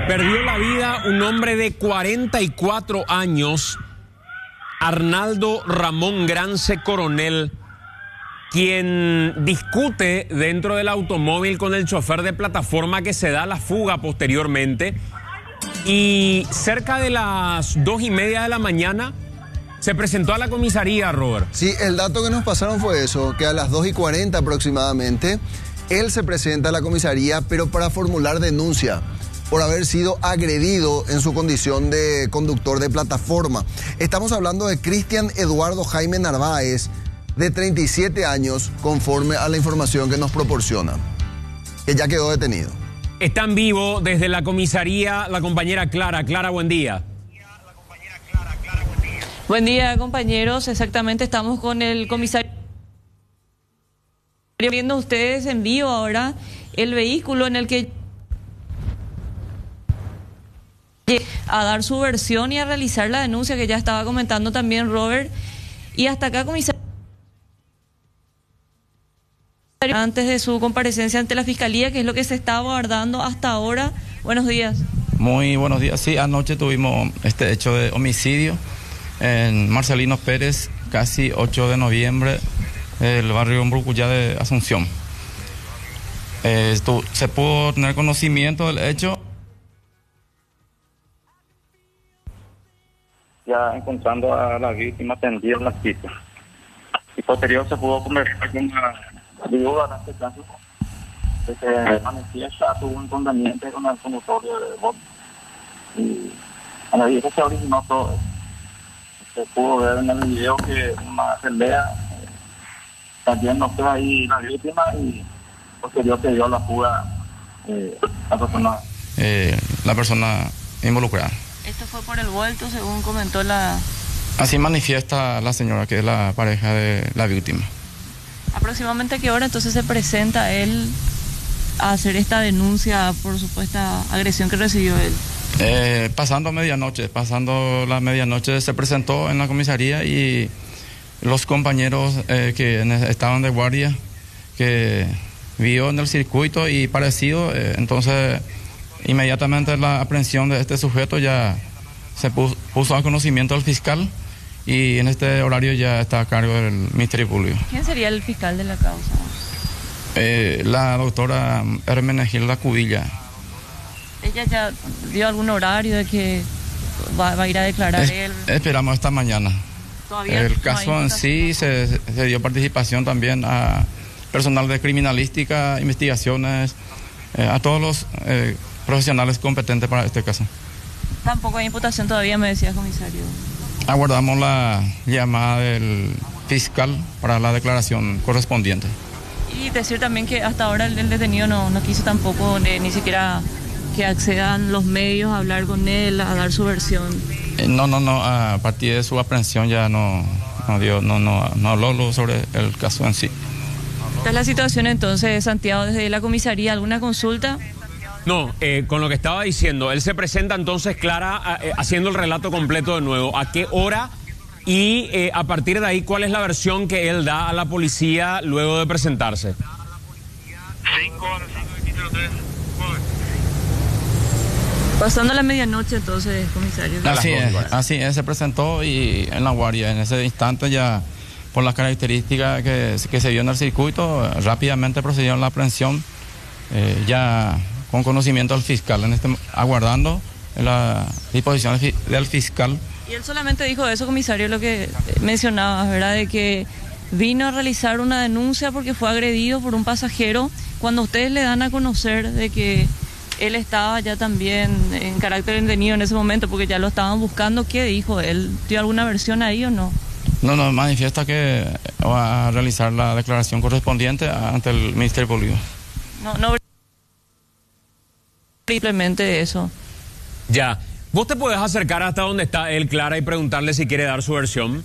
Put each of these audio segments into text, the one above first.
Perdió la vida un hombre de 44 años, Arnaldo Ramón Grance Coronel, quien discute dentro del automóvil con el chofer de plataforma que se da la fuga posteriormente. Y cerca de las 2:30 de la mañana se presentó a la comisaría, Robert. Sí, el dato que nos pasaron fue eso, que a las 2:40 aproximadamente, él se presenta a la comisaría, pero para formular denuncia por haber sido agredido en su condición de conductor de plataforma. Estamos hablando de Cristian Eduardo Jaime Narváez, de 37 años, conforme a la información que nos proporciona, que ya quedó detenido. Está en vivo desde la comisaría la compañera Clara. Clara, buen día. Buen día, compañeros. Exactamente, estamos con el comisario. Viendo ustedes en vivo ahora el vehículo en el que a dar su versión y a realizar la denuncia que ya estaba comentando también Robert. Y hasta acá, comisario, antes de su comparecencia ante la Fiscalía, que es lo que se está abordando hasta ahora. Buenos días. Muy buenos días. Sí, anoche tuvimos este hecho de homicidio en Marcelino Pérez, casi 8 de noviembre, el barrio Brucuyá de Asunción. Se pudo tener conocimiento del hecho. Ya encontrando a la víctima tendida en la pista. Y posterior se pudo conversar con la viuda en este caso, que se manifiesta, tuvo un inconveniente con el conductor de bot. Y a la vez se originó todo. Se pudo ver en el video que una pelea cayéndose ahí la víctima y posterior se dio la fuga la persona involucrada. Esto fue por el vuelto, según comentó la... Así manifiesta la señora, que es la pareja de la víctima. ¿Aproximadamente a qué hora entonces se presenta él a hacer esta denuncia por supuesta agresión que recibió él? Pasando la medianoche se presentó en la comisaría y los compañeros que estaban de guardia, que vio en el circuito y parecido, entonces inmediatamente la aprehensión de este sujeto ya se puso a conocimiento del fiscal y en este horario ya está a cargo del Ministerio Público. ¿Quién sería el fiscal de la causa? La doctora Hermenegilda Cubilla. ¿Ella ya dio algún horario de que va a ir a declarar él? Esperamos esta mañana. ¿Todavía el no caso hay en sí se dio participación también a personal de criminalística, investigaciones, a todos los profesionales competentes para este caso. Tampoco hay imputación todavía, me decía, comisario. Aguardamos la llamada del fiscal para la declaración correspondiente. Y decir también que hasta ahora el detenido no quiso tampoco ni siquiera que accedan los medios a hablar con él, a dar su versión. No, a partir de su aprehensión ya no habló sobre el caso en sí. Esta es la situación entonces, Santiago, desde la comisaría. ¿Alguna consulta? No, con lo que estaba diciendo, él se presenta entonces, Clara, haciendo el relato completo de nuevo. ¿A qué hora? Y a partir de ahí, ¿cuál es la versión que él da a la policía luego de presentarse? 5 horas, 5:23. Pasando la medianoche entonces, comisario. Así es, se presentó y en la guardia, en ese instante ya, por las características que se vio en el circuito, rápidamente procedieron a la aprehensión, ya con conocimiento del fiscal, aguardando la disposición del fiscal. Y él solamente dijo eso, comisario, lo que mencionabas, ¿verdad? De que vino a realizar una denuncia porque fue agredido por un pasajero. Cuando ustedes le dan a conocer de que él estaba ya también en carácter detenido en ese momento porque ya lo estaban buscando, ¿qué dijo? ¿Él dio alguna versión ahí o no? No, manifiesta que va a realizar la declaración correspondiente ante el Ministerio Público. No simplemente eso. Ya. ¿Vos te podés acercar hasta donde está él, Clara, y preguntarle si quiere dar su versión?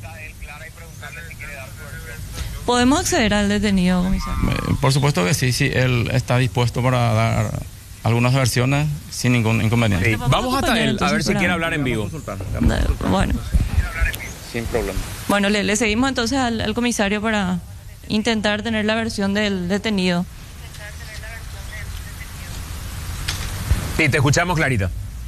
¿Podemos acceder al detenido, comisario? Por supuesto que sí, él está dispuesto para dar algunas versiones sin ningún inconveniente. Sí. Vamos hasta él, a ver si quiere hablar en vivo. Bueno. Sin problema. Bueno, le seguimos entonces al comisario para intentar tener la versión del detenido. Sí, te escuchamos, Clarita.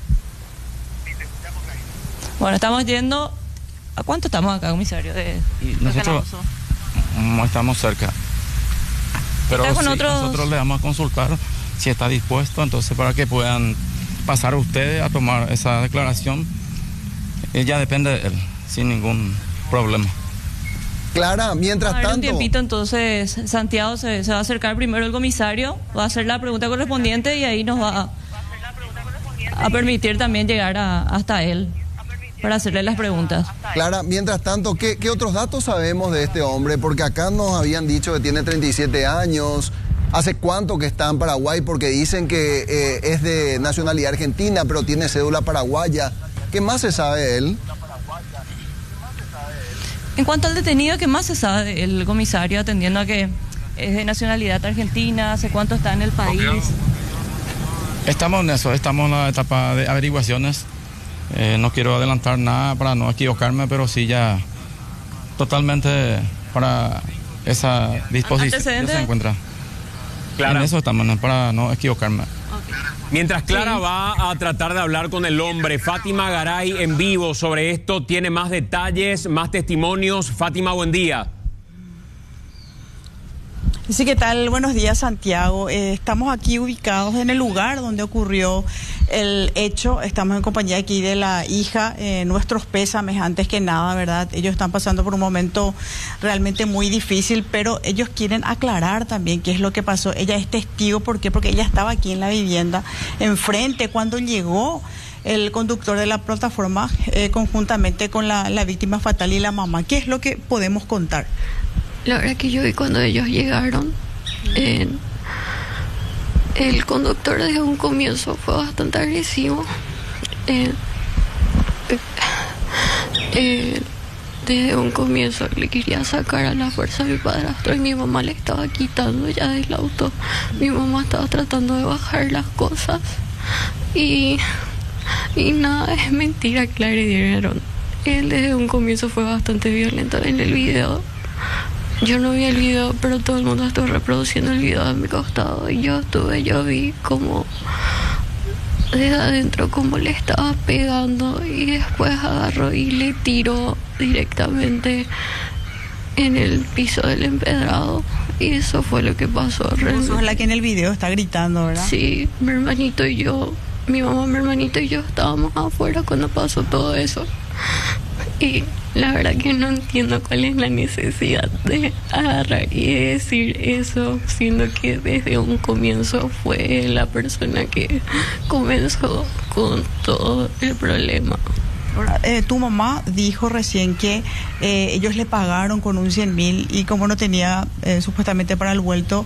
Bueno, estamos yendo... ¿A cuánto estamos acá, comisario? Y nosotros estamos cerca. Pero ¿Está con sí, otros? nosotros le vamos a consultar si está dispuesto, entonces para que puedan pasar ustedes a tomar esa declaración. Ya depende de él, sin ningún problema. Clara, mientras A ver, un tanto... tiempito, entonces Santiago se va a acercar primero el comisario, va a hacer la pregunta correspondiente y ahí nos va a permitir también llegar hasta él para hacerle las preguntas. Clara, mientras tanto, ¿qué otros datos sabemos de este hombre? Porque acá nos habían dicho que tiene 37 años. ¿Hace cuánto que está en Paraguay? Porque dicen que es de nacionalidad argentina, pero tiene cédula paraguaya. ¿Qué más se sabe de él? En cuanto al detenido, ¿qué más se sabe el comisario, atendiendo a que es de nacionalidad argentina? ¿Hace cuánto está en el país? Estamos en eso, estamos en la etapa de averiguaciones. No quiero adelantar nada para no equivocarme, pero sí ya totalmente para esa disposición ya se encuentra. Clara. En eso estamos, para no equivocarme. Mientras Clara va a tratar de hablar con el hombre, Fátima Garay en vivo sobre esto tiene más detalles, más testimonios. Fátima, buen día. Sí, ¿qué tal? Buenos días, Santiago. Estamos aquí ubicados en el lugar donde ocurrió el hecho. Estamos en compañía aquí de la hija. Nuestros pésames, antes que nada, ¿verdad? Ellos están pasando por un momento realmente muy difícil, pero ellos quieren aclarar también qué es lo que pasó. Ella es testigo, ¿por qué? Porque ella estaba aquí en la vivienda, enfrente, cuando llegó el conductor de la plataforma, conjuntamente con la víctima fatal y la mamá. ¿Qué es lo que podemos contar? La verdad que yo vi cuando ellos llegaron, el conductor desde un comienzo fue bastante agresivo. Desde un comienzo le quería sacar a la fuerza a mi padrastro y mi mamá le estaba quitando ya del auto. Mi mamá estaba tratando de bajar las cosas y nada, es mentira que le agredieron. Él desde un comienzo fue bastante violento en el video. Yo no vi el video, pero todo el mundo estuvo reproduciendo el video a mi costado y yo vi como desde adentro como le estaba pegando y después agarró y le tiró directamente en el piso del empedrado y eso fue lo que pasó realmente. Sos la que en el video está gritando, ¿verdad? Sí, mi hermanito y yo, mi mamá, mi hermanito y yo estábamos afuera cuando pasó todo eso. Y la verdad que no entiendo cuál es la necesidad de agarrar y de decir eso, siendo que desde un comienzo fue la persona que comenzó con todo el problema. Ahora, tu mamá dijo recién que ellos le pagaron con un 100.000 y como no tenía supuestamente para el vuelto,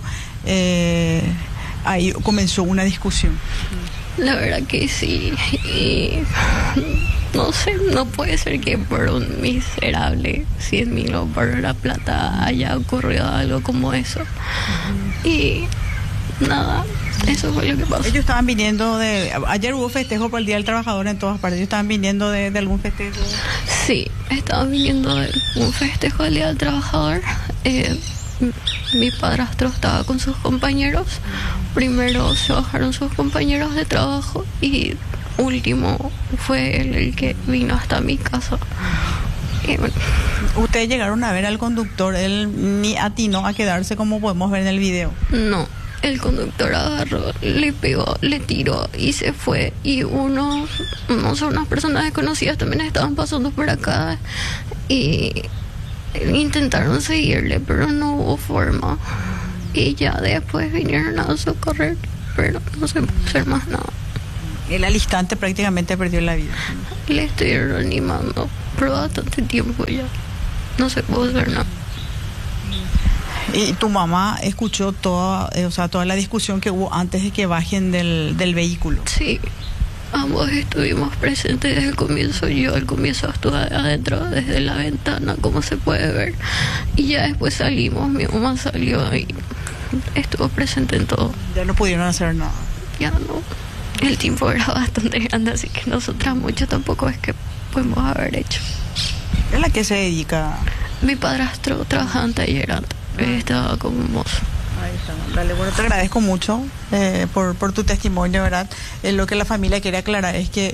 ahí comenzó una discusión. La verdad que sí, y no sé, no puede ser que por un miserable 100.000 o por la plata haya ocurrido algo como eso. Y nada, eso fue lo que pasó. Ellos estaban viniendo ayer hubo festejo por el Día del Trabajador en todas partes. ¿Ellos estaban viniendo de algún festejo? Sí, estaban viniendo de un festejo del Día del Trabajador. Mi padrastro estaba con sus compañeros. Primero se bajaron sus compañeros de trabajo y último fue él el que vino hasta mi casa. Y bueno. ¿Ustedes llegaron a ver al conductor? Él ni atinó a quedarse como podemos ver en el video. No, el conductor agarró, le pegó, le tiró y se fue. Y unas personas desconocidas también estaban pasando por acá y intentaron seguirle, pero no hubo forma. Y ya después vinieron a socorrer, pero no se pudo hacer más nada. Él al instante prácticamente perdió la vida. Le estoy reanimando por bastante tiempo ya. No se pudo hacer nada. ¿Y tu mamá escuchó toda la discusión que hubo antes de que bajen del vehículo? Sí. Ambos estuvimos presentes desde el comienzo. Yo al comienzo estuve adentro desde la ventana, como se puede ver. Y ya después salimos, mi mamá salió y estuvo presente en todo. Ya no pudieron hacer nada. Ya no. El tiempo era bastante grande, así que nosotras mucho tampoco es que podemos haber hecho. ¿A la que se dedica? Mi padrastro trabajaba en taller antes. Estaba como mozo. Ahí está. Dale, bueno, te agradezco mucho por tu testimonio, ¿verdad? Lo que la familia quiere aclarar es que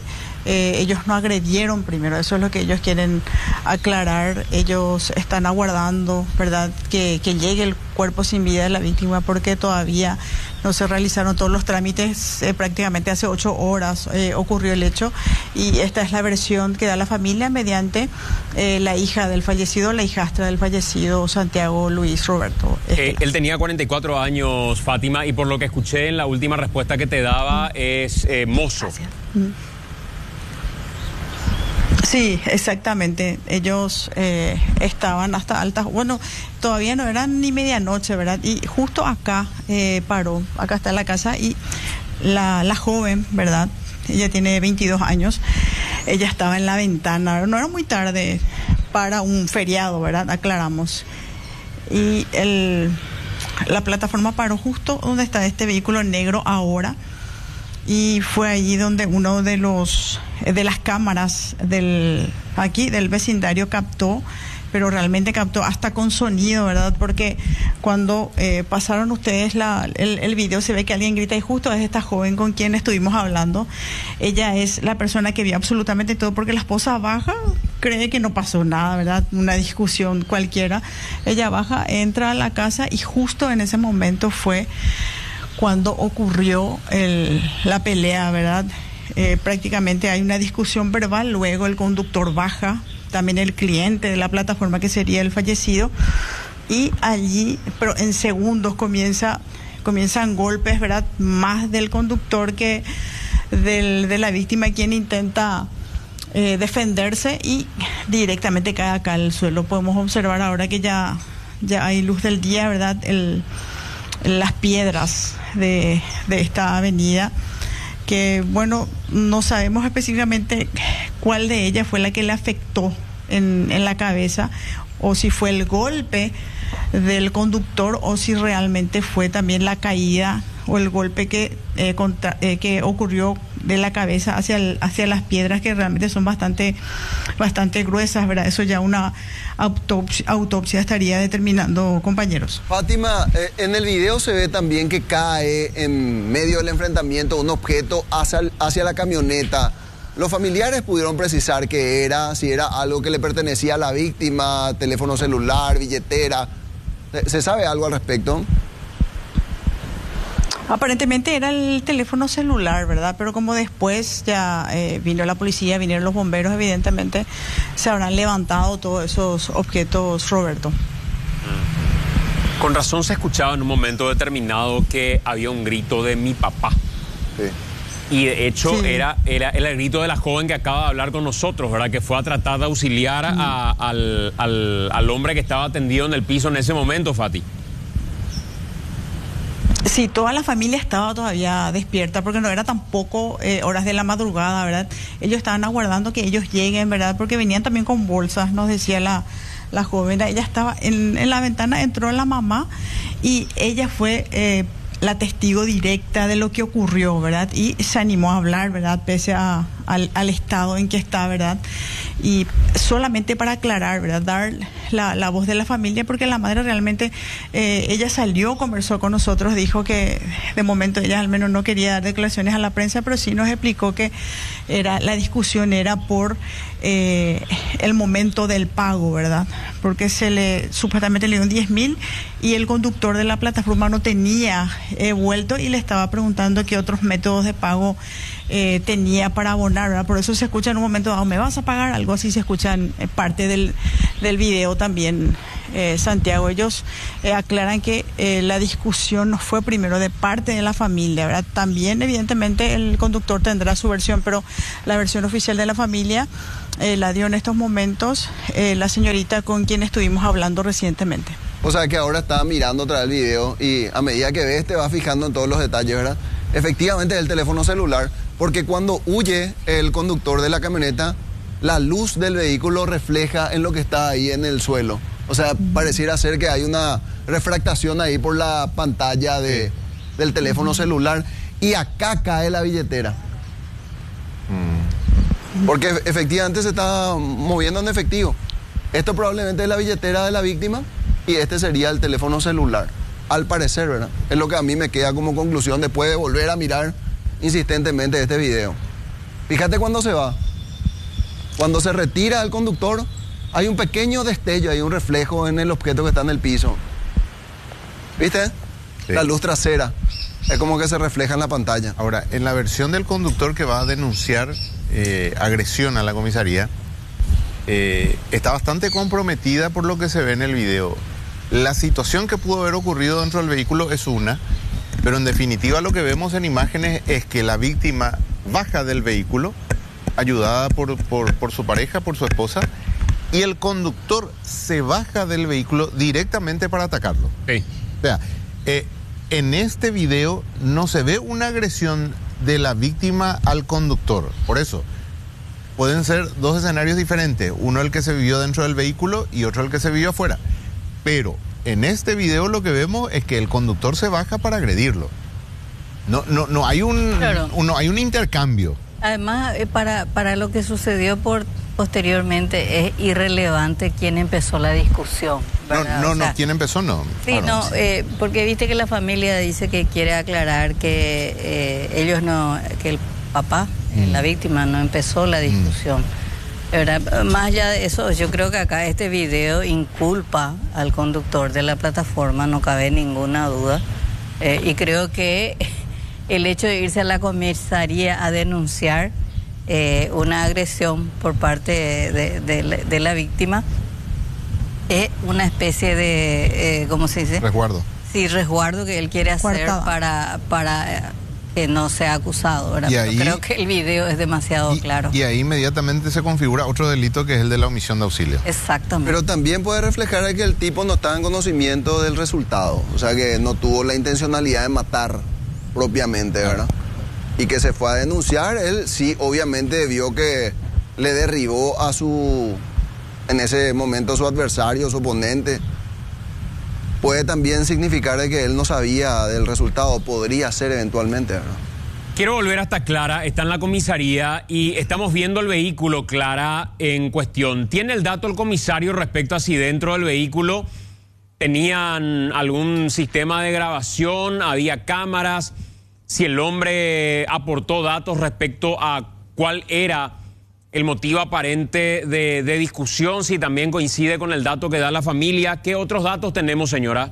ellos no agredieron primero, eso es lo que ellos quieren aclarar. Ellos están aguardando, ¿verdad?, que llegue el cuerpo sin vida de la víctima, porque todavía no se realizaron todos los trámites. Prácticamente hace 8 horas ocurrió el hecho, y esta es la versión que da la familia mediante la hija del fallecido, la hijastra del fallecido, Santiago Luis Roberto. Él tenía 44 años, Fátima, y por lo que escuché en la última respuesta que te daba es mozo. Sí, exactamente. Ellos estaban hasta altas, bueno, todavía no eran ni medianoche, ¿verdad? Y justo acá paró, acá está la casa, y la joven, ¿verdad? Ella tiene 22 años, ella estaba en la ventana, no era muy tarde para un feriado, ¿verdad? Aclaramos. Y la plataforma paró justo donde está este vehículo negro ahora, y fue allí donde uno de las cámaras del vecindario captó, pero realmente captó hasta con sonido, ¿verdad? Porque cuando pasaron ustedes el video, se ve que alguien grita, y justo es esta joven con quien estuvimos hablando. Ella es la persona que vio absolutamente todo, porque la esposa baja, cree que no pasó nada, ¿verdad? Una discusión cualquiera. Ella baja, entra a la casa, y justo en ese momento fue cuando ocurrió la pelea, ¿verdad? Prácticamente hay una discusión verbal, luego el conductor baja, también el cliente de la plataforma, que sería el fallecido, y allí, pero en segundos comienzan golpes, ¿verdad?, más del conductor que de la víctima, quien intenta defenderse, y directamente cae acá al suelo. Podemos observar ahora que ya hay luz del día, ¿verdad?, las piedras de esta avenida, que bueno, no sabemos específicamente cuál de ellas fue la que le afectó en la cabeza, o si fue el golpe del conductor, o si realmente fue también la caída o el golpe que ocurrió de la cabeza hacia las piedras, que realmente son bastante gruesas, ¿verdad? Eso ya una autopsia estaría determinando, compañeros. Fátima, en el video se ve también que cae en medio del enfrentamiento un objeto hacia la camioneta. ¿Los familiares pudieron precisar qué era? Si era algo que le pertenecía a la víctima, teléfono celular, billetera. ¿Se sabe algo al respecto? Aparentemente era el teléfono celular, ¿verdad? Pero como después ya vino la policía, vinieron los bomberos, evidentemente se habrán levantado todos esos objetos, Roberto. Con razón se escuchaba en un momento determinado que había un grito de mi papá. Sí. Y de hecho Sí. era el grito de la joven que acaba de hablar con nosotros, ¿verdad? Que fue a tratar de auxiliar al hombre que estaba tendido en el piso en ese momento, Fati. Sí, toda la familia estaba todavía despierta, porque no era tampoco horas de la madrugada, ¿verdad? Ellos estaban aguardando que ellos lleguen, ¿verdad? Porque venían también con bolsas, nos decía la joven. Ella estaba en la ventana, entró la mamá, y ella fue la testigo directa de lo que ocurrió, ¿verdad? Y se animó a hablar, ¿verdad? Pese al estado en que está, ¿verdad? Y solamente para aclarar, ¿verdad?, dar la voz de la familia, porque la madre realmente, ella salió, conversó con nosotros, dijo que de momento ella al menos no quería dar declaraciones a la prensa, pero sí nos explicó que la discusión era por el momento del pago, ¿verdad? Porque supuestamente le dio 10.000, y el conductor de la plataforma no tenía vuelto, y le estaba preguntando qué otros métodos de pago tenía para abonar, ¿verdad? Por eso se escucha en un momento dado, ¿me vas a pagar? Algo así se escucha en parte del video también, Santiago. Ellos aclaran que la discusión no fue primero de parte de la familia, ¿verdad? También evidentemente el conductor tendrá su versión, pero la versión oficial de la familia la dio en estos momentos la señorita con quien estuvimos hablando recientemente. O sea que ahora estaba mirando otra vez el video, y a medida que ves te vas fijando en todos los detalles, ¿verdad? Efectivamente es el teléfono celular, porque cuando huye el conductor de la camioneta, la luz del vehículo refleja en lo que está ahí en el suelo. O sea, pareciera ser que hay una refractación ahí por la pantalla del teléfono celular, y acá cae la billetera. Porque efectivamente se está moviendo en efectivo. Esto probablemente es la billetera de la víctima, y este sería el teléfono celular. Al parecer, ¿verdad? Es lo que a mí me queda como conclusión después de volver a mirar insistentemente este video. Fíjate cuando se va. Cuando se retira el conductor, hay un pequeño destello, hay un reflejo en el objeto que está en el piso. ¿Viste? Sí. La luz trasera. Es como que se refleja en la pantalla. Ahora, en la versión del conductor que va a denunciar agresión a la comisaría, está bastante comprometida por lo que se ve en el video. La situación que pudo haber ocurrido dentro del vehículo es una, pero en definitiva lo que vemos en imágenes es que la víctima baja del vehículo, ayudada por su pareja, por su esposa, y el conductor se baja del vehículo directamente para atacarlo. Sí. O sea, en este video no se ve una agresión de la víctima al conductor. Por eso, pueden ser dos escenarios diferentes. Uno el que se vivió dentro del vehículo y otro el que se vivió afuera. Pero en este video lo que vemos es que el conductor se baja para agredirlo. No hay un intercambio. Además, para lo que sucedió posteriormente es irrelevante quién empezó la discusión, ¿verdad? No, quién empezó no. Sí, Claro. Porque viste que la familia dice que quiere aclarar que ellos no, que el papá, la víctima, no empezó la discusión. ¿Verdad? Más allá de eso, yo creo que acá este video inculpa al conductor de la plataforma, no cabe ninguna duda, y creo que el hecho de irse a la comisaría a denunciar una agresión por parte de la víctima es una especie de, ¿cómo se dice? Resguardo. Sí, resguardo que él quiere hacer para que no sea acusado, ¿verdad? Y ahí, creo que el video es demasiado claro. Y ahí inmediatamente se configura otro delito que es el de la omisión de auxilio. Exactamente. Pero también puede reflejar que el tipo no estaba en conocimiento del resultado. O sea, que no tuvo la intencionalidad de matar propiamente, ¿verdad? Y que se fue a denunciar. Él sí, obviamente vio que le derribó en ese momento a su adversario, su oponente. Puede también significar de que él no sabía del resultado, podría ser eventualmente, ¿verdad? Quiero volver hasta Clara, está en la comisaría y estamos viendo el vehículo, Clara, en cuestión. ¿Tiene el dato el comisario respecto a si dentro del vehículo tenían algún sistema de grabación, había cámaras, si el hombre aportó datos respecto a cuál era el motivo aparente de discusión, si también coincide con el dato que da la familia? ¿Qué otros datos tenemos, señora?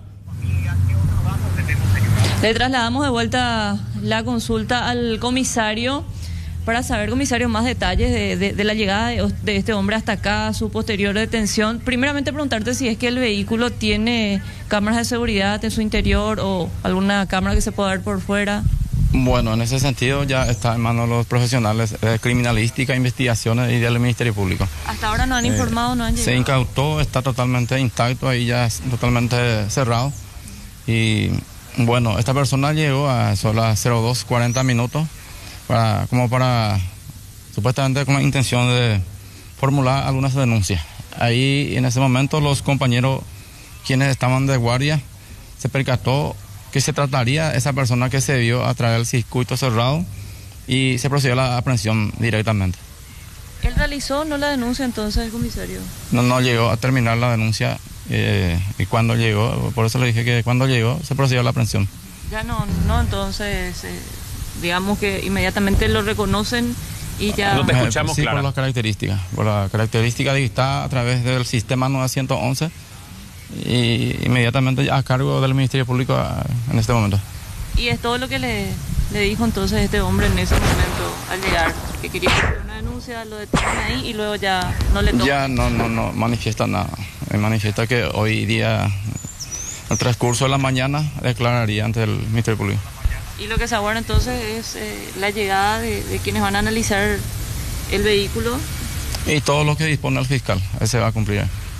Le trasladamos de vuelta la consulta al comisario para saber, comisario, más detalles de la llegada de este hombre hasta acá, su posterior detención. Primeramente preguntarte si es que el vehículo tiene cámaras de seguridad en su interior o alguna cámara que se pueda ver por fuera. Bueno, en ese sentido ya está en manos de los profesionales de criminalística, investigaciones y del Ministerio Público. Hasta ahora no han informado, no han llegado. Se incautó, está totalmente intacto, ahí ya es totalmente cerrado. Y bueno, esta persona llegó a las 02:40 minutos para supuestamente con la intención de formular algunas denuncias. Ahí en ese momento los compañeros quienes estaban de guardia se percató que se trataría de esa persona que se vio a través del circuito cerrado y se procedió a la aprehensión directamente. ¿Él realizó no la denuncia entonces el comisario? No llegó a terminar la denuncia y cuando llegó, por eso le dije que cuando llegó se procedió a la aprehensión. Ya no, entonces digamos que inmediatamente lo reconocen y ya... No te escuchamos, sí, Clara. por la característica de que está a través del sistema 911 y inmediatamente a cargo del Ministerio Público en este momento. Y es todo lo que le dijo entonces este hombre en ese momento al llegar, que quería hacer una denuncia, lo detienen ahí y luego ya no le toca. Ya no manifiesta nada. Manifiesta que hoy día, el transcurso de la mañana, declararía ante el Ministerio Público. Y lo que se aguarda entonces es la llegada de quienes van a analizar el vehículo. Y todo lo que dispone el fiscal, ese va a cumplir.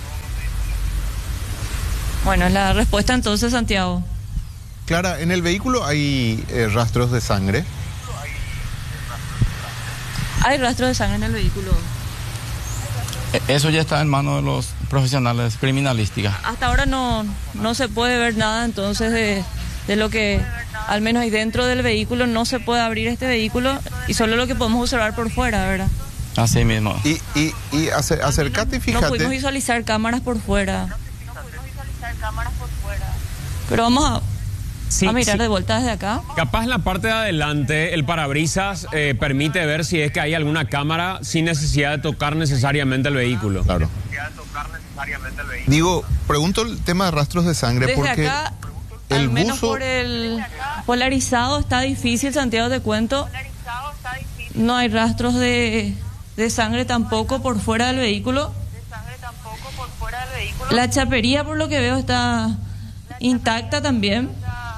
Bueno, la respuesta entonces, Santiago. Clara, en el vehículo hay rastros de sangre. ¿Hay rastros de sangre en el vehículo? Eso ya está en manos de los profesionales criminalísticas. Hasta ahora no se puede ver nada entonces de lo que al menos hay dentro del vehículo. No se puede abrir este vehículo y solo lo que podemos observar por fuera, ¿verdad? Así mismo. Y acercate y fíjate. No pudimos visualizar cámaras por fuera. Pero vamos Sí, a mirar sí. de vuelta desde acá. Capaz en la parte de adelante el parabrisas permite ver si es que hay alguna cámara sin necesidad de tocar necesariamente el vehículo. Claro. Digo, pregunto el tema de rastros de sangre Desde porque acá, el al menos buzo... por el polarizado está difícil, Santiago, te cuento. No hay rastros de sangre tampoco por fuera del vehículo. La chapería, por lo que veo, está intacta también.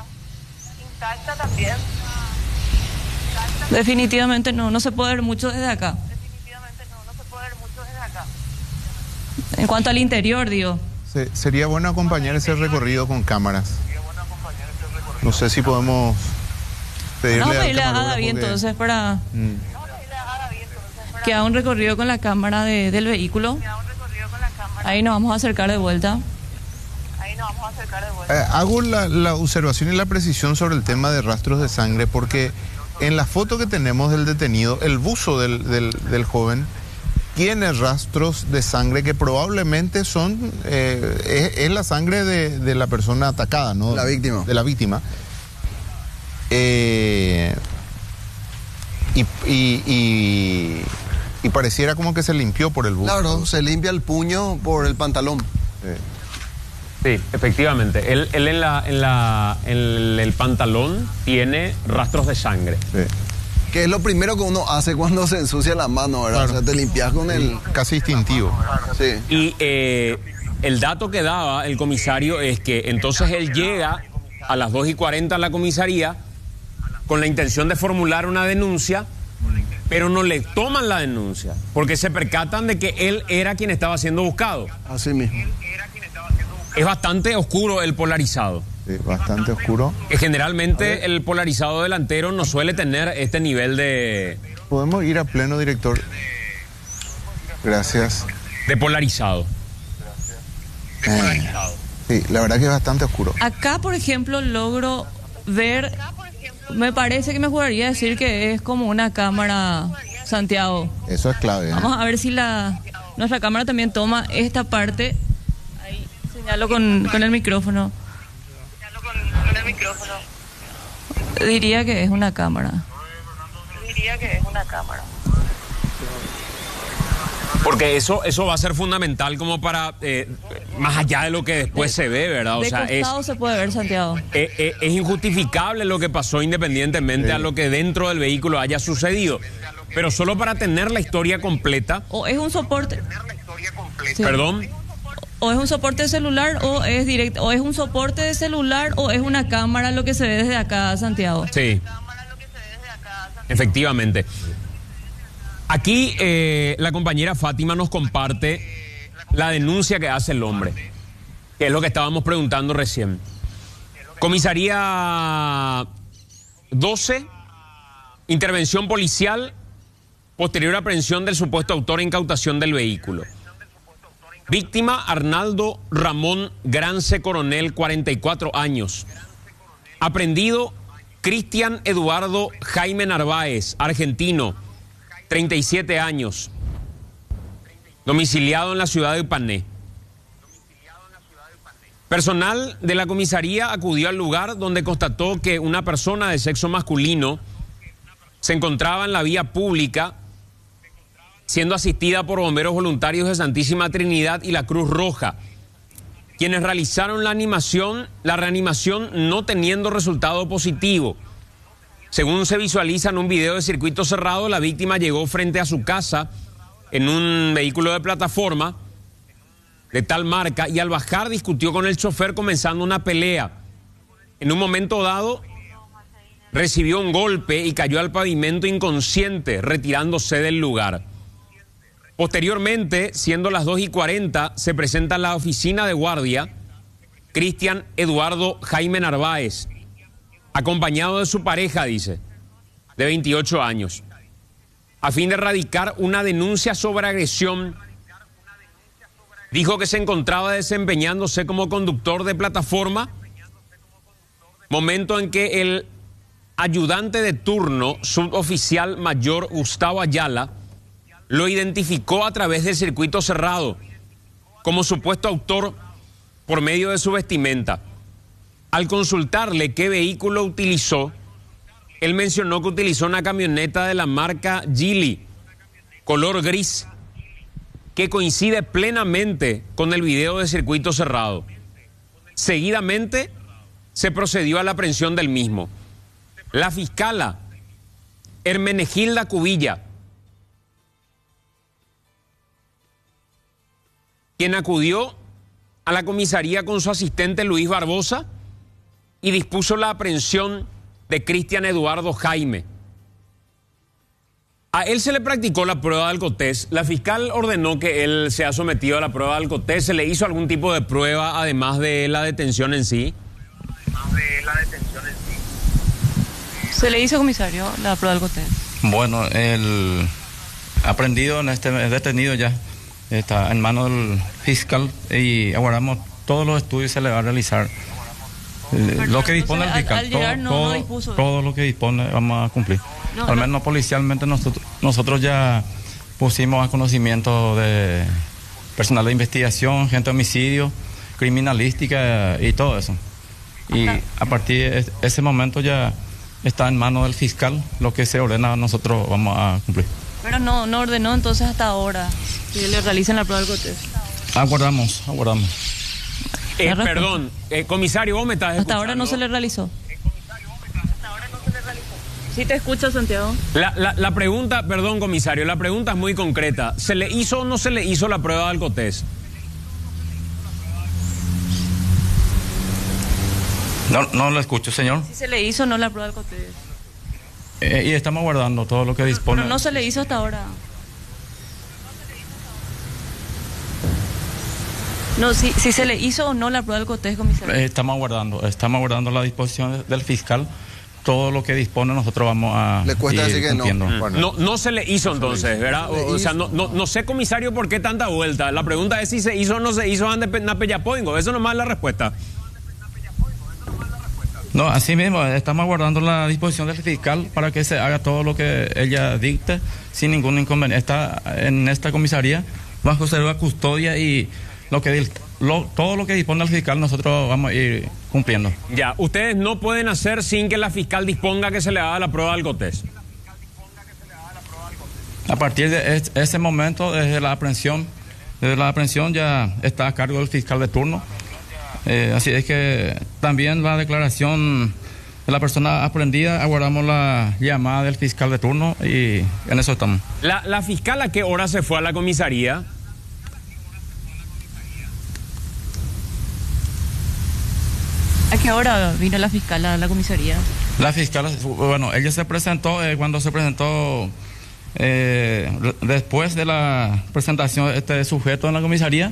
Definitivamente no se puede ver mucho desde acá. En cuanto al interior, digo. Sería bueno acompañar ese recorrido con cámaras. No sé si podemos pedirle Vamos a al pedirle a camarógrafo David que- entonces para que haga un recorrido con la cámara del vehículo. Ahí nos vamos a acercar de vuelta. Hago la observación y la precisión sobre el tema de rastros de sangre porque en la foto que tenemos del detenido, el buzo del joven tiene rastros de sangre que probablemente son es la sangre de la persona atacada, ¿no? La víctima. De la víctima. Y pareciera como que se limpió por el buzo. Claro, se limpia el puño por el pantalón. Sí, efectivamente. Él en el pantalón tiene rastros de sangre. Sí. Que es lo primero que uno hace cuando se ensucia la mano, ¿verdad? Claro. O sea, te limpias con el... Casi instintivo. Sí. Y el dato que daba el comisario es que entonces él llega a las 2:40 a la comisaría con la intención de formular una denuncia, pero no le toman la denuncia, porque se percatan de que él era quien estaba siendo buscado. Así mismo. Es bastante oscuro el polarizado. Sí, bastante oscuro. Que generalmente el polarizado delantero no suele tener este nivel de ¿Podemos ir a pleno, director? Gracias. polarizado. Sí, la verdad que es bastante oscuro. Acá, por ejemplo, logro ver, me parece que me jugaría a decir que es como una cámara, Santiago. Eso es clave. Vamos a ver si nuestra cámara también toma esta parte. Ahí señalo con el micrófono. Diría que es una cámara. Porque eso va a ser fundamental como para, más allá de lo que después se ve, ¿verdad? O De sea, costado se puede ver, Santiago. es injustificable lo que pasó independientemente a lo que dentro del vehículo haya sucedido. Pero solo para tener la historia completa. O es un soporte. Sí. Perdón. O es un soporte de celular o es directo, o es un soporte de celular o es una cámara lo que se ve desde acá, Santiago. Sí. Efectivamente. Aquí la compañera Fátima nos comparte la denuncia que hace el hombre, que es lo que estábamos preguntando recién. Comisaría 12, intervención policial, posterior aprehensión del supuesto autor e incautación del vehículo. Víctima, Arnaldo Ramón Grance Coronel, 44 años. Aprendido, Cristian Eduardo Jaime Narváez, argentino, 37 años. Domiciliado en la ciudad de Ipané. Personal de la comisaría acudió al lugar donde constató que una persona de sexo masculino se encontraba en la vía pública siendo asistida por bomberos voluntarios de Santísima Trinidad y la Cruz Roja, quienes realizaron la reanimación no teniendo resultado positivo. Según se visualiza en un video de circuito cerrado, la víctima llegó frente a su casa en un vehículo de plataforma de tal marca y al bajar discutió con el chofer comenzando una pelea. En un momento dado recibió un golpe y cayó al pavimento inconsciente, retirándose del lugar. Posteriormente, siendo las 2:40, se presenta a la oficina de guardia Cristian Eduardo Jaime Narváez, acompañado de su pareja, dice, de 28 años, a fin de radicar una denuncia sobre agresión. Dijo que se encontraba desempeñándose como conductor de plataforma, momento en que el ayudante de turno, suboficial mayor Gustavo Ayala, lo identificó a través del circuito cerrado como supuesto autor por medio de su vestimenta. Al consultarle qué vehículo utilizó, él mencionó que utilizó una camioneta de la marca Geely, color gris, que coincide plenamente con el video de circuito cerrado. Seguidamente se procedió a la aprehensión del mismo. La fiscala Hermenegilda Cubilla, quien acudió a la comisaría con su asistente Luis Barbosa y dispuso la aprehensión de Cristian Eduardo Jaime. A él se le practicó la prueba de alcotest. La fiscal ordenó que él sea sometido a la prueba de alcotest. ¿Se le hizo algún tipo de prueba además de la detención en sí? ¿Se le hizo, comisario, la prueba de alcotest? Bueno, el aprendido en este detenido ya está en manos del fiscal y aguardamos todos los estudios se le va a realizar. Lo que dispone el fiscal, al llegar no dispuso. Todo lo que dispone vamos a cumplir. Al menos policialmente nosotros ya pusimos a conocimiento de personal de investigación, gente de homicidio, criminalística y todo eso. Y a partir de ese momento ya está en manos del fiscal, lo que se ordena nosotros vamos a cumplir. Pero no ordenó entonces hasta ahora que le realicen la prueba del alcotest. Aguardamos. Perdón, comisario, vos me estás escuchando. Hasta ahora no se le realizó. Sí te escucho, Santiago. La pregunta, perdón, comisario, la pregunta es muy concreta. ¿Se le hizo o no se le hizo la prueba de alcotest? No lo escucho, señor. Si se le hizo o no la prueba de alcotest. Y estamos guardando todo lo que dispone. Pero no se le hizo hasta ahora. No, si se le hizo o no la prueba del alcotest, comisario. Estamos guardando la disposición del fiscal. Todo lo que dispone nosotros vamos a le cuesta decir que no. Bueno. No se le hizo entonces, ¿verdad? O sea, no sé, comisario, por qué tanta vuelta. La pregunta es si se hizo o no se hizo antes de Napeyapoingo. Eso nomás es la respuesta. No, así mismo, estamos aguardando la disposición del fiscal para que se haga todo lo que ella dicte sin ningún inconveniente. Está en esta comisaría bajo segura custodia y todo lo que dispone el fiscal nosotros vamos a ir cumpliendo. Ya, ustedes no pueden hacer sin que la fiscal disponga que se le haga la prueba de alcotest. A partir de ese momento, desde la aprehensión ya está a cargo del fiscal de turno. Así es que también la declaración de la persona aprehendida, aguardamos la llamada del fiscal de turno y en eso estamos. ¿La fiscal a qué hora se fue a la comisaría? ¿A qué hora vino la fiscal a la comisaría? La fiscal, bueno, ella se presentó, cuando se presentó, después de la presentación de este sujeto en la comisaría,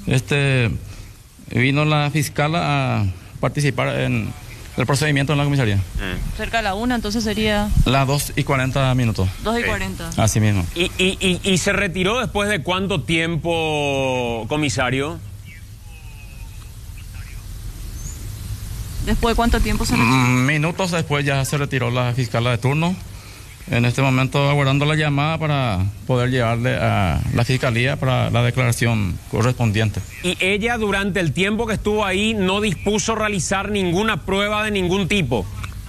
vino la fiscal a participar en el procedimiento en la comisaría. Cerca de la 1, entonces sería... Las 2:40. 2:40. Así mismo. ¿Y se retiró después de cuánto tiempo, comisario? ¿Después de cuánto tiempo se retiró? Minutos después ya se retiró la fiscal de turno. En este momento aguardando la llamada para poder llevarle a la fiscalía para la declaración correspondiente. ¿Y ella durante el tiempo que estuvo ahí no dispuso realizar ninguna prueba de ningún tipo?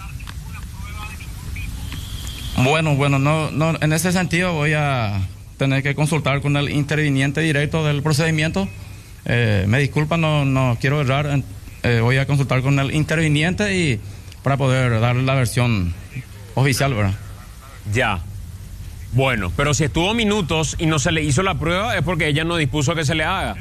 Bueno, no, en ese sentido voy a tener que consultar con el interviniente directo del procedimiento. Me disculpa, no quiero errar. Voy a consultar con el interviniente y para poder darle la versión oficial, ¿verdad? Ya. Bueno, pero si estuvo minutos y no se le hizo la prueba es porque ella no dispuso que se le haga.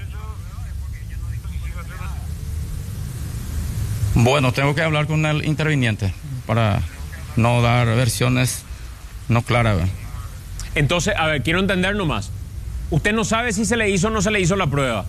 Bueno, tengo que hablar con el interviniente para no dar versiones no claras, ¿verdad? Entonces, a ver, quiero entender nomás. ¿Usted no sabe si se le hizo o no se le hizo la prueba?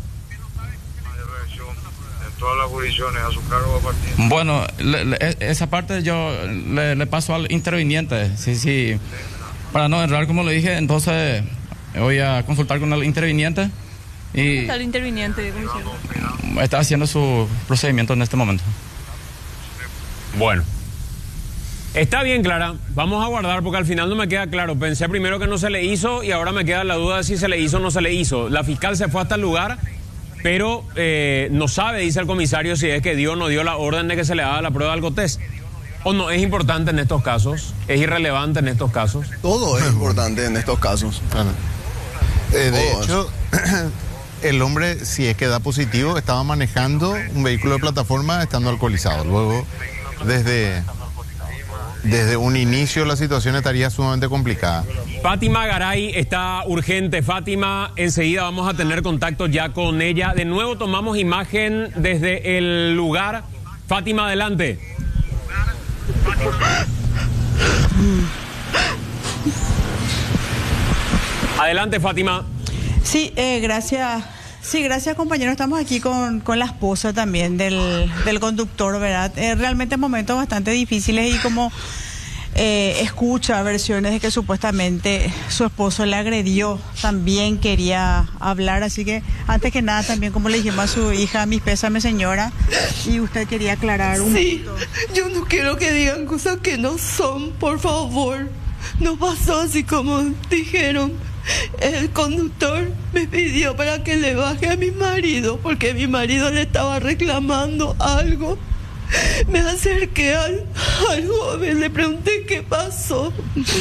Todas las jurisdicciones a su cargo a partir. Bueno, esa parte yo le paso al interviniente, sí, para no errar como le dije, entonces voy a consultar con el interviniente y... ¿Dónde está el interviniente? Está haciendo su procedimiento en este momento. Bueno, está bien, Clara, vamos a guardar porque al final no me queda claro. Pensé primero que no se le hizo y ahora me queda la duda de si se le hizo o no se le hizo. La fiscal se fue hasta el lugar pero no sabe, dice el comisario, si es que dio o no dio la orden de que se le haga la prueba de alcotest. ¿O no es importante en estos casos? ¿Es irrelevante en estos casos? Todo es importante en estos casos. De hecho, el hombre, si es que da positivo, estaba manejando un vehículo de plataforma estando alcoholizado. Luego, desde un inicio la situación estaría sumamente complicada. Fátima Garay está urgente. Fátima, enseguida vamos a tener contacto ya con ella. De nuevo tomamos imagen desde el lugar. Fátima, adelante. Adelante, Fátima. Sí, gracias. Sí, gracias, compañero. Estamos aquí con la esposa también del conductor, ¿verdad? Realmente momentos bastante difíciles y como escucha versiones de que supuestamente su esposo le agredió, también quería hablar, así que antes que nada también, como le dijimos a su hija, mis pésames, señora, y usted quería aclarar un punto. Yo no quiero que digan cosas que no son, por favor. No pasó así como dijeron. El conductor me pidió para que le baje a mi marido porque mi marido le estaba reclamando algo. Me acerqué al joven, le pregunté qué pasó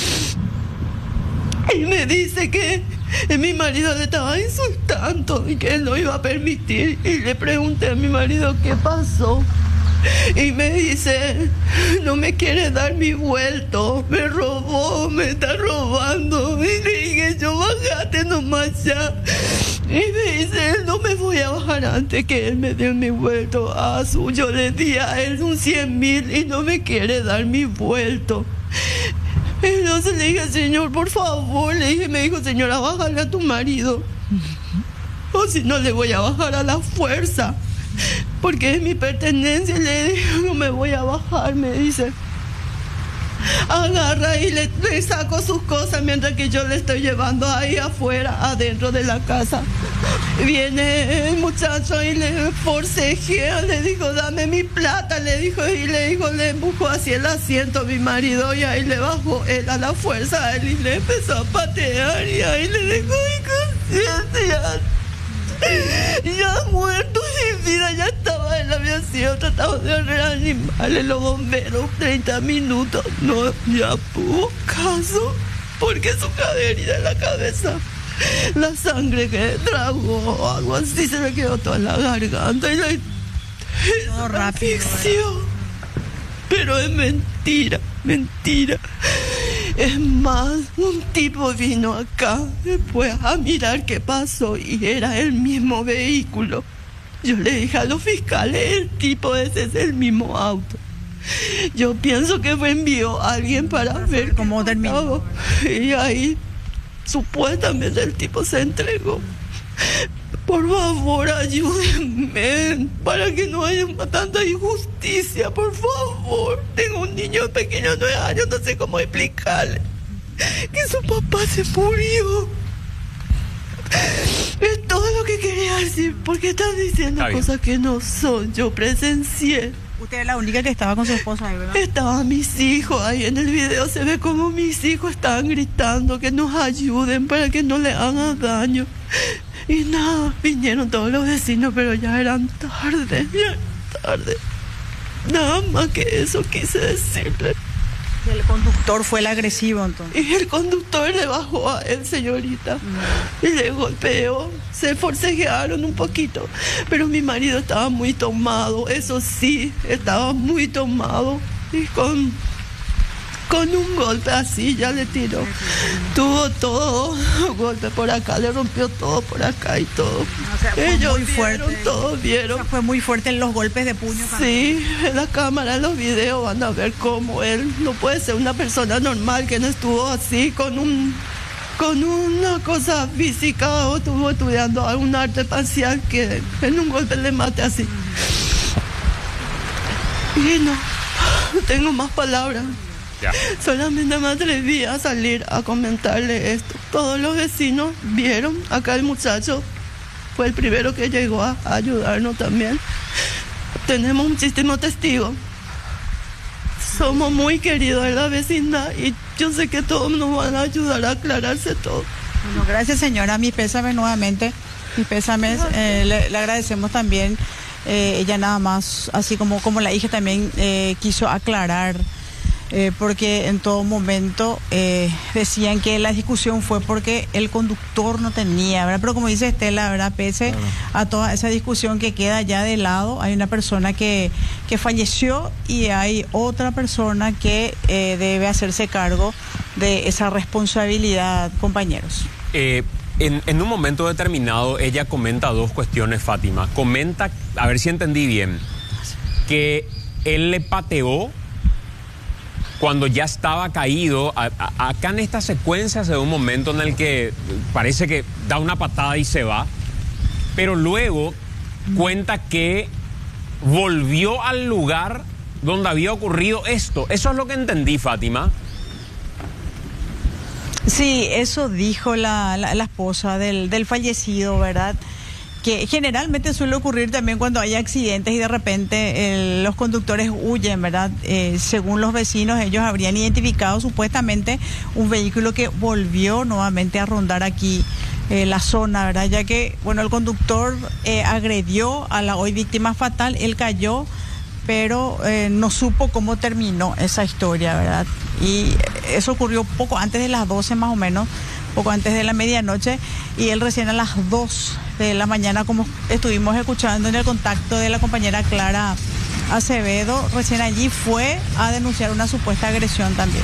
y me dice que mi marido le estaba insultando y que él no iba a permitir, y le pregunté a mi marido qué pasó y me dice, no me quiere dar mi vuelto, me robó, me está robando. Y le dije, yo bajate nomás ya. Y me dice, no me voy a bajar antes que él me dé mi vuelto. Yo le di a él un 100.000 y no me quiere dar mi vuelto. Entonces le dije, señor, por favor, le dije, me dijo, señora, bájale a tu marido. O si no, le voy a bajar a la fuerza. Porque es mi pertenencia. Le digo, no me voy a bajar, me dice. Agarra y le saco sus cosas mientras que yo le estoy llevando ahí afuera, adentro de la casa. Viene el muchacho y le forcejea, le dijo, dame mi plata, le dijo, y le empujó hacia el asiento a mi marido, y ahí le bajó él a la fuerza a él y le empezó a patear, y ahí le dejó inconsciencia. Ya muerto, sin vida, ya estaba en la aviación, trataba de reanimarle, los bomberos, 30 minutos, no, ya hubo caso, porque su caderita en la cabeza, la sangre que tragó, algo así, se le quedó toda en la garganta y la asfixió. Pero es mentira, mentira. Es más, un tipo vino acá después a mirar qué pasó y era el mismo vehículo. Yo le dije a los fiscales, el tipo ese es el mismo auto. Yo pienso que envió a alguien para ver cómo terminó. Y ahí supuestamente el tipo se entregó. Por favor, ayúdenme para que no haya tanta injusticia, por favor. Tengo un niño pequeño de 9 años, no sé cómo explicarle que su papá se murió. Es todo lo que quería decir, porque están diciendo cosas que no son. Yo presencié. Usted es la única que estaba con su esposa ahí, ¿verdad? Estaban mis hijos ahí en el video, se ve como mis hijos estaban gritando que nos ayuden para que no le hagan daño. Y nada, vinieron todos los vecinos, pero ya eran tarde, Nada más que eso quise decirle. El conductor fue el agresivo, entonces. Y el conductor le bajó a él, señorita, y le golpeó. Se forcejearon un poquito, pero mi marido estaba muy tomado, eso sí, estaba muy tomado. Y con un golpe así ya le tiró. Tuvo todo, golpe por acá, le rompió todo por acá y todo. O sea, ellos muy fuerte, vieron, todos vieron. O sea, fue muy fuerte en los golpes de puño también. Sí, en la cámara, en los videos van a ver cómo él no puede ser una persona normal que no estuvo así con una cosa física o estuvo estudiando algún arte marcial que en un golpe le mate así. Y no tengo más palabras. Ya. Solamente me atreví a salir a comentarle esto. Todos los vecinos vieron, acá el muchacho fue el primero que llegó a ayudarnos también. Tenemos muchísimos testigos. Somos muy queridos en la vecindad y yo sé que todos nos van a ayudar a aclararse todo. Bueno, gracias, señora, mi pésame nuevamente mis pésames. Le agradecemos también. Ella nada más, así como la hija también quiso aclarar, porque en todo momento decían que la discusión fue porque el conductor no tenía, ¿verdad? Pero como dice Estela, ¿verdad? Pese a toda esa discusión que queda ya de lado, hay una persona que falleció y hay otra persona que debe hacerse cargo de esa responsabilidad, compañeros. En un momento determinado, ella comenta dos cuestiones, Fátima. Comenta, a ver si entendí bien, que él le pateó cuando ya estaba caído. Acá en esta secuencia se ve un momento en el que parece que da una patada y se va, pero luego cuenta que volvió al lugar donde había ocurrido esto. Eso es lo que entendí, Fátima. Sí, eso dijo la esposa del fallecido, ¿verdad? Que generalmente suele ocurrir también cuando hay accidentes y de repente los conductores huyen, ¿verdad? Según los vecinos, ellos habrían identificado supuestamente un vehículo que volvió nuevamente a rondar aquí la zona, ¿verdad? Ya que, bueno, el conductor agredió a la hoy víctima fatal, él cayó, pero no supo cómo terminó esa historia, ¿verdad? Y eso ocurrió poco antes de las 12 más o menos, poco antes de la medianoche, y él recién a las 2 de la mañana, como estuvimos escuchando en el contacto de la compañera Clara Acevedo, recién allí fue a denunciar una supuesta agresión también.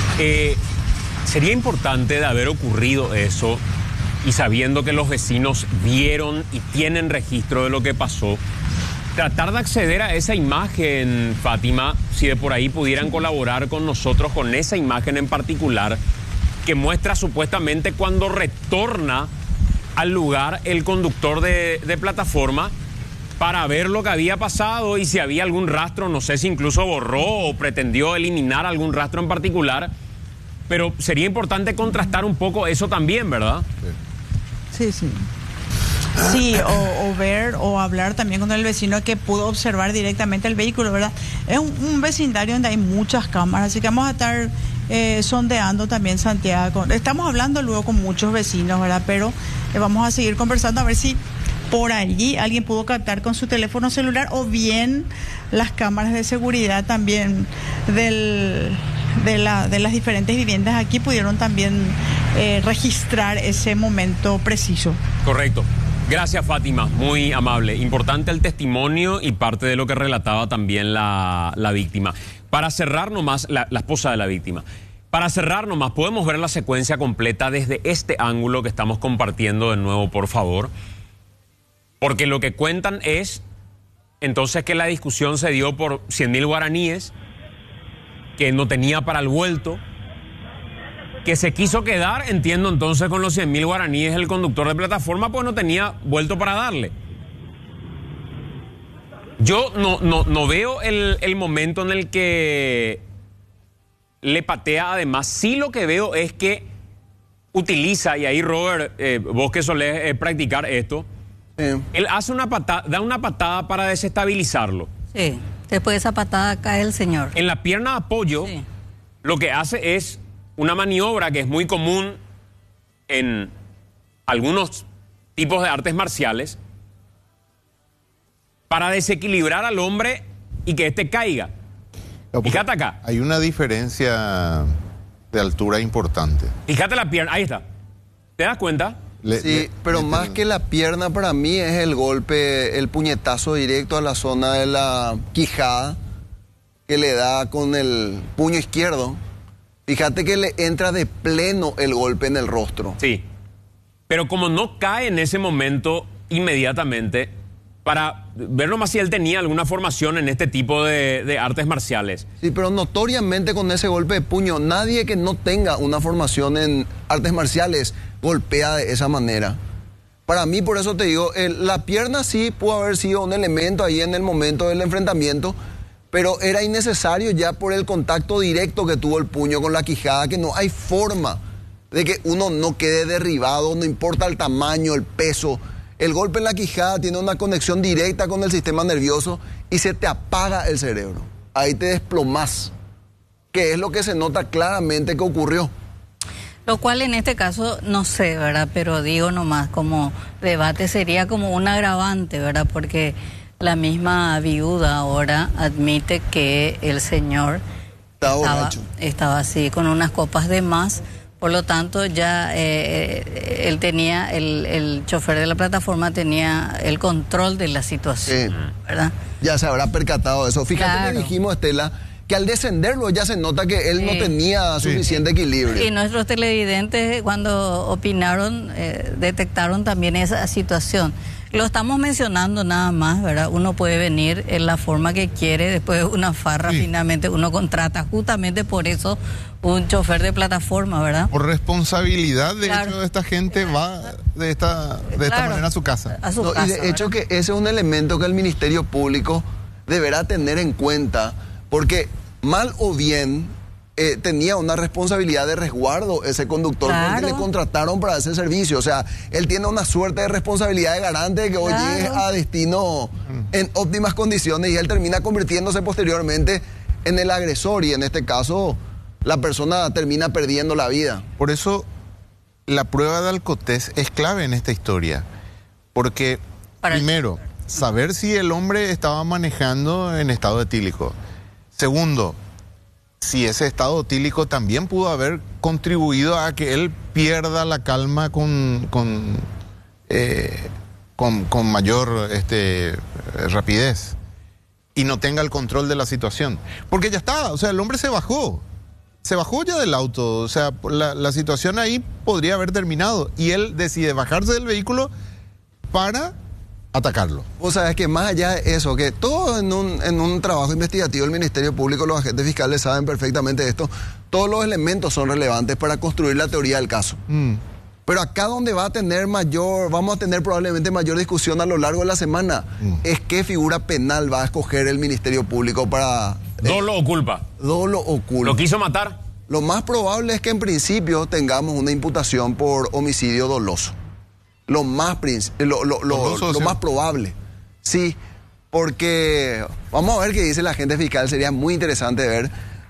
Sería importante, de haber ocurrido eso, y sabiendo que los vecinos vieron y tienen registro de lo que pasó, tratar de acceder a esa imagen, Fátima, si de por ahí pudieran colaborar con nosotros con esa imagen en particular, que muestra supuestamente cuando retorna al lugar el conductor de plataforma para ver lo que había pasado y si había algún rastro, no sé si incluso borró o pretendió eliminar algún rastro en particular, pero sería importante contrastar un poco eso también, ¿verdad? Sí, sí. Sí, o ver o hablar también con el vecino que pudo observar directamente el vehículo, ¿verdad? Es un vecindario donde hay muchas cámaras, así que vamos a estar sondeando también Santiago. Estamos hablando luego con muchos vecinos, ¿verdad? Pero vamos a seguir conversando a ver si por allí alguien pudo captar con su teléfono celular o bien las cámaras de seguridad también de las diferentes viviendas aquí pudieron también registrar ese momento preciso. Correcto. Gracias, Fátima, muy amable. Importante el testimonio y parte de lo que relataba también la víctima. Para cerrar nomás, la esposa de la víctima. Para cerrar nomás, podemos ver la secuencia completa desde este ángulo que estamos compartiendo de nuevo, por favor. Porque lo que cuentan es, entonces, que la discusión se dio por 100.000 guaraníes, que no tenía para el vuelto, que se quiso quedar, entiendo entonces, con los 100.000 guaraníes el conductor de plataforma, pues no tenía vuelto para darle. Yo no veo el momento en el que le patea. Además, sí lo que veo es que utiliza, y ahí Robert, vos que solés practicar esto, él hace una patada, da una patada para desestabilizarlo. Sí, después de esa patada cae el señor. En la pierna de apoyo, sí, lo que hace es una maniobra que es muy común en algunos tipos de artes marciales para desequilibrar al hombre y que éste caiga. Fíjate acá. Hay una diferencia de altura importante. Fíjate la pierna, ahí está. ¿Te das cuenta? Sí, pero más que la pierna para mí es el golpe, el puñetazo directo a la zona de la quijada que le da con el puño izquierdo. Fíjate que le entra de pleno el golpe en el rostro. Sí, pero como no cae en ese momento inmediatamente, para ver nomás si él tenía alguna formación en este tipo de artes marciales. Sí, pero notoriamente con ese golpe de puño, nadie que no tenga una formación en artes marciales golpea de esa manera. Para mí, por eso te digo, la pierna sí pudo haber sido un elemento ahí en el momento del enfrentamiento, pero era innecesario ya por el contacto directo que tuvo el puño con la quijada, que no hay forma de que uno no quede derribado, no importa el tamaño, el peso. El golpe en la quijada tiene una conexión directa con el sistema nervioso y se te apaga el cerebro. Ahí te desplomás, que es lo que se nota claramente que ocurrió. Lo cual en este caso no sé, ¿verdad? Pero digo nomás, como debate sería como un agravante, ¿verdad? Porque la viuda ahora admite que el señor estaba así, con unas copas de más. Por lo tanto, ya él tenía, el chofer de la plataforma tenía el control de la situación, ¿verdad? Ya se habrá percatado de eso. Fíjate que dijimos, Estela, que al descenderlo ya se nota que él no tenía suficiente equilibrio. Y nuestros televidentes, cuando opinaron, detectaron también esa situación. Lo estamos mencionando nada más, ¿verdad? Uno puede venir en la forma que quiere, después de una farra, finalmente uno contrata justamente por eso un chofer de plataforma, ¿verdad? Por responsabilidad, de hecho, esta gente va de esta manera a su casa. Y de hecho que ese es un elemento que el Ministerio Público deberá tener en cuenta, porque mal o bien tenía una responsabilidad de resguardo ese conductor, porque le contrataron para ese servicio. O sea, él tiene una suerte de responsabilidad de garante de que hoy llegue a destino en óptimas condiciones, y él termina convirtiéndose posteriormente en el agresor, y en este caso la persona termina perdiendo la vida. Por eso la prueba de alcotés es clave en esta historia, porque primero, saber si el hombre estaba manejando en estado etílico. Segundo, si ese estado etílico también pudo haber contribuido a que él pierda la calma con mayor rapidez y no tenga el control de la situación. Porque ya está, o sea, el hombre se bajó ya del auto, o sea, la situación ahí podría haber terminado, y él decide bajarse del vehículo para atacarlo. O sea, es que más allá de eso, que todo en un trabajo investigativo, el Ministerio Público, los agentes fiscales saben perfectamente esto, todos los elementos son relevantes para construir la teoría del caso. Pero acá donde vamos a tener probablemente mayor discusión a lo largo de la semana, es qué figura penal va a escoger el Ministerio Público para... ¿Dolo o culpa? Dolo o culpa. ¿Lo quiso matar? Lo más probable es que en principio tengamos una imputación por homicidio doloso. Lo más probable. Sí, porque vamos a ver qué dice la agente fiscal. Sería muy interesante ver,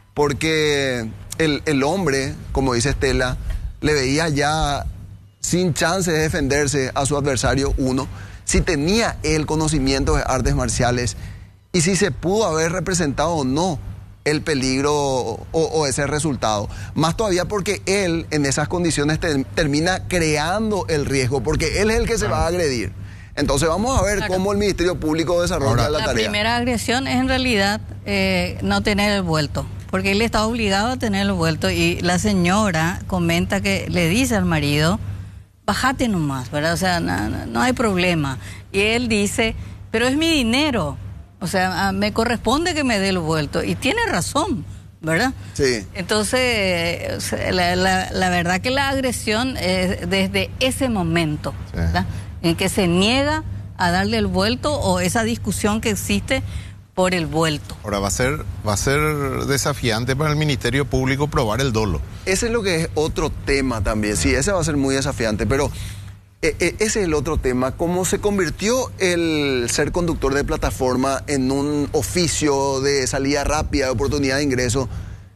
porque el hombre, como dice Estela, le veía ya sin chance de defenderse a su adversario uno, si tenía él conocimientos de artes marciales y si se pudo haber representado o no el peligro o ese resultado. Más todavía porque él en esas condiciones termina creando el riesgo, porque él es el que se va a agredir. Entonces vamos a ver cómo el Ministerio Público desarrolla la tarea. La primera agresión es en realidad no tener el vuelto, porque él está obligado a tener el vuelto, y la señora comenta que le dice al marido, bájate nomás, ¿verdad? O sea, no hay problema. Y él dice, pero es mi dinero. O sea, me corresponde que me dé el vuelto. Y tiene razón, ¿verdad? Sí. Entonces, la verdad que la agresión es desde ese momento, ¿verdad? En que se niega a darle el vuelto, o esa discusión que existe por el vuelto. Ahora va a ser desafiante para el Ministerio Público probar el dolo. Ese es lo que es otro tema también. Sí, ese va a ser muy desafiante, pero... ese es el otro tema, cómo se convirtió el ser conductor de plataforma en un oficio de salida rápida, de oportunidad de ingreso.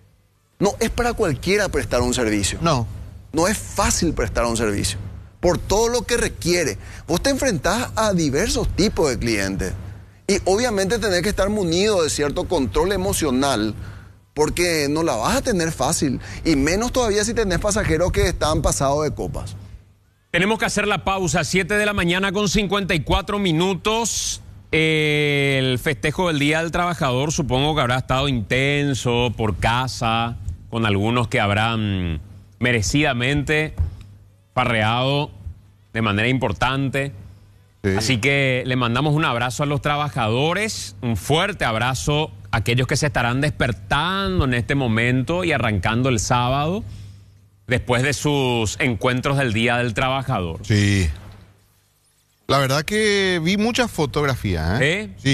No es para cualquiera prestar un servicio. No es fácil prestar un servicio, por todo lo que requiere. Vos te enfrentás a diversos tipos de clientes y obviamente tenés que estar munido de cierto control emocional, porque no la vas a tener fácil, y menos todavía si tenés pasajeros que están pasados de copas. Tenemos que hacer la pausa, 7 de la mañana con 54 minutos. El festejo del Día del Trabajador supongo que habrá estado intenso por casa, con algunos que habrán merecidamente farreado de manera importante. Sí. Así que le mandamos un abrazo a los trabajadores, un fuerte abrazo a aquellos que se estarán despertando en este momento y arrancando el sábado, después de sus encuentros del Día del Trabajador. Sí. La verdad que vi muchas fotografías, ¿eh? ¿Sí? Sí.